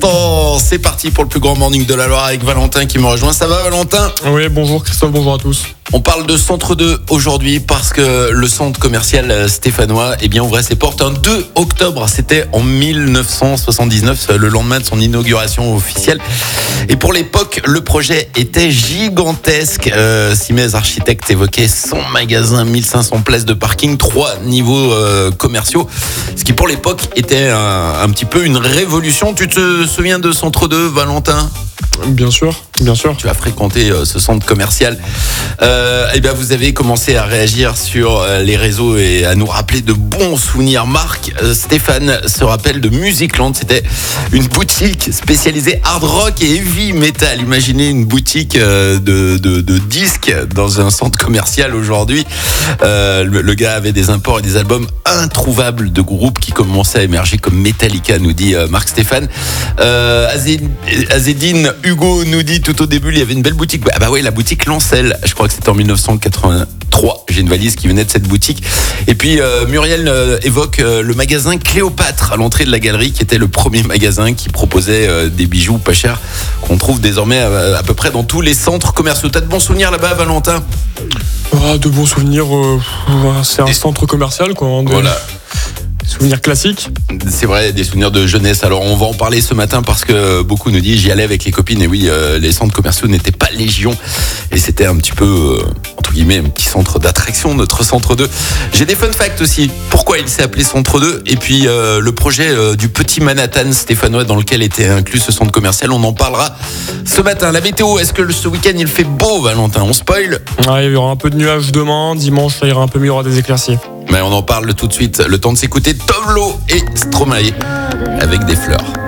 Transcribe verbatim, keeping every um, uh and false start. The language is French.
instants. C'est parti pour le plus grand morning de la Loire avec Valentin qui me rejoint. Ça va, Valentin ? Oui, bonjour Christophe, bonjour à tous. On parle de Centre deux aujourd'hui parce que le centre commercial stéphanois eh bien, ouvrait ses portes un deux octobre. C'était en dix-neuf cent soixante-dix-neuf, le lendemain de son inauguration officielle. Et pour l'époque, le projet était gigantesque. Euh, Simez Architectes évoquait cent magasins, mille cinq cents places de parking, trois niveaux euh, commerciaux. Ce qui pour l'époque était un, un petit peu une révolution. Tu te souviens de Centre deux, Valentin ? Bien sûr, bien sûr. Tu as fréquenté euh, ce centre commercial. Euh, eh bien, vous avez commencé à réagir sur euh, les réseaux et à nous rappeler de bons souvenirs. Marc, euh, Stéphane se rappelle de Musicland. C'était une boutique spécialisée hard rock et heavy metal. Imaginez une boutique euh, de, de, de disques dans un centre commercial aujourd'hui. Euh, le, le gars avait des imports et des albums introuvables de groupes qui commençaient à émerger comme Metallica, nous dit euh, Marc Stéphane. Euh, Azedine Hugo nous dit tout au début il y avait une belle boutique. Ah bah oui, la boutique Lancel, je crois que c'était en dix-neuf cent quatre-vingt-trois. J'ai une valise qui venait de cette boutique. Et puis euh, Muriel euh, évoque euh, le magasin Cléopâtre à l'entrée de la galerie, qui était le premier magasin qui proposait euh, des bijoux pas chers qu'on trouve désormais à, à peu près dans tous les centres commerciaux. T'as de bons souvenirs là-bas, Valentin ? Ah, de bons souvenirs, euh, c'est un Et... centre commercial quoi. Hein, de... Voilà. Souvenirs classiques. C'est vrai, des souvenirs de jeunesse. Alors on va en parler ce matin parce que beaucoup nous disent j'y allais avec les copines et oui, euh, les centres commerciaux n'étaient pas légion et c'était un petit peu euh, entre guillemets un petit centre d'attraction, notre centre deux. J'ai des fun facts aussi. Pourquoi il s'est appelé centre deux et puis euh, le projet euh, du petit Manhattan stéphanois dans lequel était inclus ce centre commercial, on en parlera ce matin. La météo, est-ce que ce week-end il fait beau, Valentin ? On spoil ? Ah, il y aura un peu de nuages demain, dimanche ça ira un peu mieux, il y aura des éclaircies. Mais on en parle tout de suite. Le temps de s'écouter Tovlo et Stromae avec des fleurs.